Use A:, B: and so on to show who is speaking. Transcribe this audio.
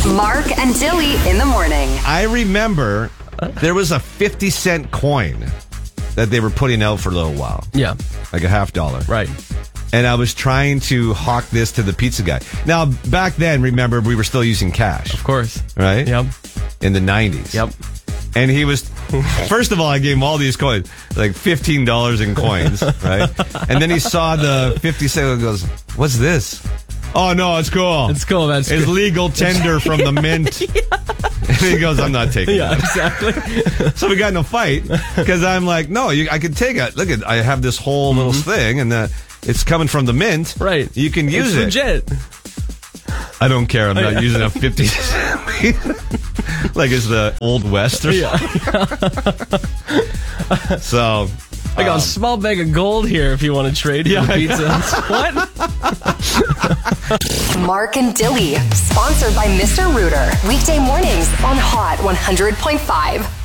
A: Mark and Dilly in the morning.
B: I remember there was a 50-cent coin that they were putting out for a little while.
C: Yeah.
B: Like a $50.
C: Right.
B: And I was trying to hawk this to the pizza guy. Now, back then, remember, we were still using cash.
C: Of course.
B: Right?
C: Yep.
B: In the 90s.
C: Yep.
B: And he was, first of all, I gave him all these coins, like $15 in coins, right? And then he saw the 50 cents and goes, what's this? Oh, no, it's cool.
C: It's cool, man.
B: It's legal tender from the mint.
C: Yeah.
B: And he goes, I'm not taking
C: Yeah,
B: that.
C: exactly.
B: So we got in a fight because I'm like, no, I can take it. Look, I have this whole little thing and it's coming from the mint.
C: Right.
B: You can use it.
C: It's legit.
B: I don't care. I'm not using a 50 like it's the Old West or something. So
C: I got a small bag of gold here if you want to trade for the pizza. What?
A: Mark and Dilly, sponsored by Mr. Rooter. Weekday mornings on Hot 100.5.